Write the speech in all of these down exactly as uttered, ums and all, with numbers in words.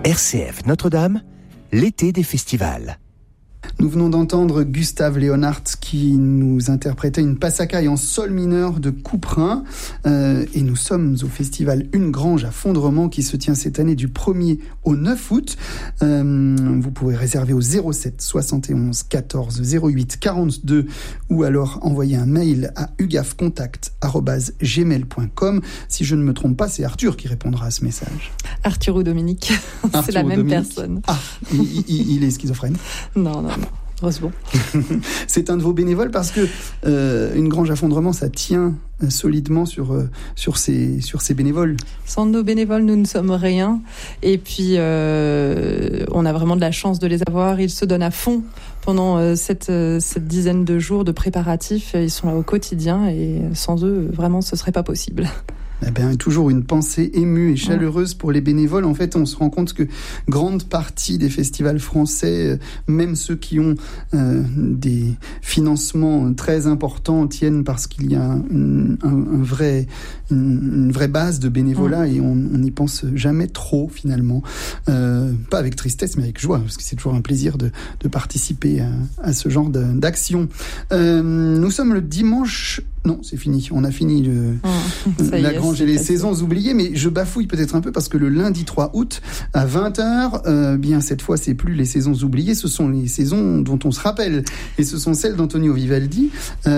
R C F Notre-Dame, l'été des festivals. Nous venons d'entendre Gustave Leonhardt qui nous interprétait une passacaille en sol mineur de Couperin. Euh, et nous sommes au festival Une Grange à Fondremont qui se tient cette année du premier au neuf août. Euh, vous pouvez réserver au zéro sept soixante et onze quatorze zéro huit quarante-deux ou alors envoyer un mail à ugafcontact arobase gmail point com. Si je ne me trompe pas, c'est Arthur qui répondra à ce message. Arthur ou Dominique, Arthur c'est la même Dominique. personne. Ah, il, il, il est schizophrène. Non, non, non. Heureusement. C'est un de vos bénévoles parce que euh, Une Grange à Fondremont, ça tient solidement sur, euh, sur, ses, sur ses bénévoles. Sans nos bénévoles, nous ne sommes rien. Et puis, euh, on a vraiment de la chance de les avoir. Ils se donnent à fond pendant euh, cette, euh, cette dizaine de jours de préparatifs. Ils sont là au quotidien et sans eux, vraiment, ce ne serait pas possible. Eh bien, toujours une pensée émue et chaleureuse pour les bénévoles. En fait, on se rend compte que grande partie des festivals français, même ceux qui ont euh, des financements très importants, tiennent parce qu'il y a une, un, un vrai, une, une vraie base de bénévolat mmh. et on n'y pense jamais trop finalement. Euh, pas avec tristesse, mais avec joie, parce que c'est toujours un plaisir de, de participer à, à ce genre de, d'action. Euh, nous sommes le dimanche... Non, c'est fini. On a fini le, mmh, la est, Grange et les facile. Saisons oubliées, mais je bafouille peut-être un peu parce que le lundi trois août à vingt heures, euh, bien cette fois c'est plus les saisons oubliées, ce sont les saisons dont on se rappelle et ce sont celles d'Antonio Vivaldi.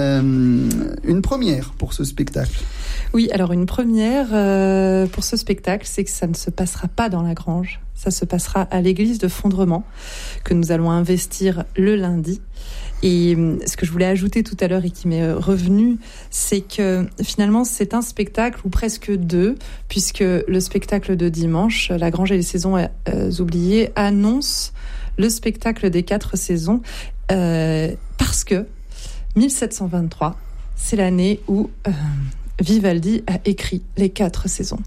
Euh, une première pour ce spectacle. Oui, alors une première euh, pour ce spectacle, c'est que ça ne se passera pas dans la Grange. Ça se passera à l'église de Fondremont que nous allons investir le lundi. Et ce que je voulais ajouter tout à l'heure et qui m'est revenu, c'est que finalement c'est un spectacle ou presque deux, puisque le spectacle de dimanche, La Grange et les saisons euh, oubliées, annonce le spectacle des quatre saisons euh, parce que mille sept cent vingt-trois, c'est l'année où euh, Vivaldi a écrit les quatre saisons.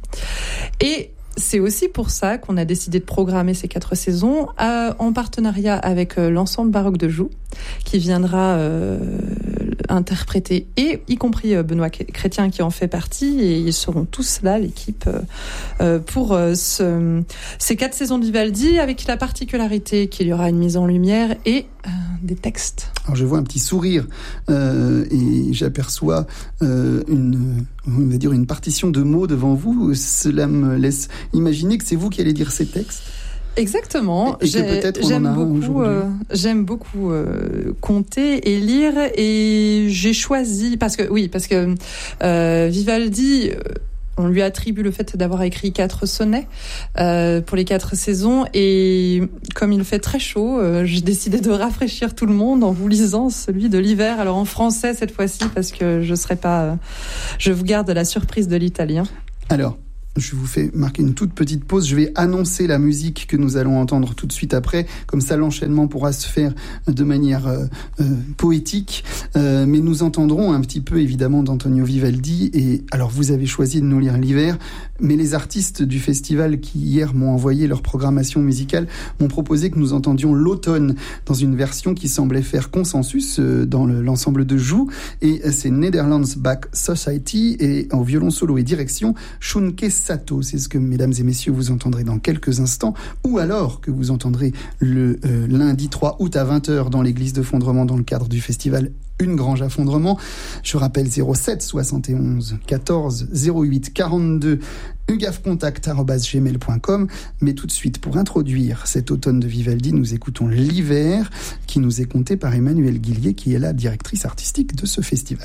Et c'est aussi pour ça qu'on a décidé de programmer ces quatre saisons euh, en partenariat avec euh, l'ensemble baroque de Joux, qui viendra euh, interpréter, et y compris euh, Benoît Chrétien qui en fait partie, et ils seront tous là, l'équipe, euh, pour euh, ce, ces quatre saisons de Vivaldi, avec la particularité qu'il y aura une mise en lumière et euh, des textes. Alors je vois un petit sourire euh, et j'aperçois euh, une, on va dire une partition de mots devant vous. Cela me laisse imaginer que c'est vous qui allez dire ces textes. Exactement. Et, et que peut-être on j'aime, en a beaucoup, euh, j'aime beaucoup euh, compter et lire, et j'ai choisi parce que oui parce que euh, Vivaldi. Euh, On lui attribue le fait d'avoir écrit quatre sonnets euh, pour les quatre saisons, et comme il fait très chaud, euh, j'ai décidé de rafraîchir tout le monde en vous lisant celui de l'hiver. Alors en français cette fois-ci, parce que je serai pas, euh, je vous garde la surprise de l'italien. Alors. Je vous fais marquer une toute petite pause. Je vais annoncer la musique que nous allons entendre tout de suite après. Comme ça, l'enchaînement pourra se faire de manière euh, euh, poétique. Euh, mais nous entendrons un petit peu, évidemment, d'Antonio Vivaldi. Et alors, vous avez choisi de nous lire l'hiver. Mais les artistes du festival qui, hier, m'ont envoyé leur programmation musicale m'ont proposé que nous entendions l'automne dans une version qui semblait faire consensus euh, dans le, l'ensemble de Joux. Et c'est Netherlands Bach Society et en violon solo et direction, Shunke Sato. C'est ce que, mesdames et messieurs, vous entendrez dans quelques instants, ou alors que vous entendrez le euh, lundi trois août à vingt heures dans l'église de Fondremont dans le cadre du festival Une Grange à Fondremont. Je rappelle zéro sept soixante et onze quatorze zéro huit quarante-deux, ugafcontact arobase gmail point com. Mais tout de suite, pour introduire cet automne de Vivaldi, nous écoutons l'hiver, qui nous est conté par Emmanuelle Guillier, qui est la directrice artistique de ce festival.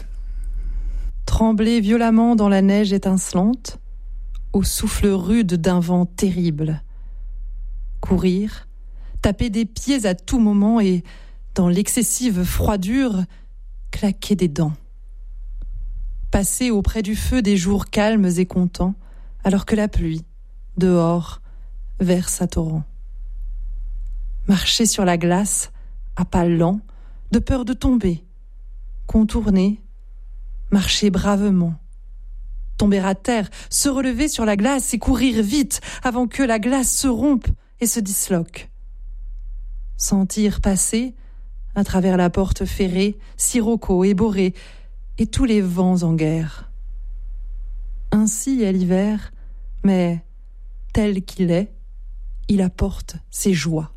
Trembler violemment dans la neige étincelante, au souffle rude d'un vent terrible. Courir, taper des pieds à tout moment et, dans l'excessive froidure, claquer des dents. Passer auprès du feu des jours calmes et contents, alors que la pluie, dehors, verse à torrent. Marcher sur la glace, à pas lents, de peur de tomber. Contourner, marcher bravement. Tomber à terre, se relever sur la glace et courir vite avant que la glace se rompe et se disloque. Sentir passer, à travers la porte ferrée, sirocco et borée, et tous les vents en guerre. Ainsi est l'hiver, mais tel qu'il est, il apporte ses joies.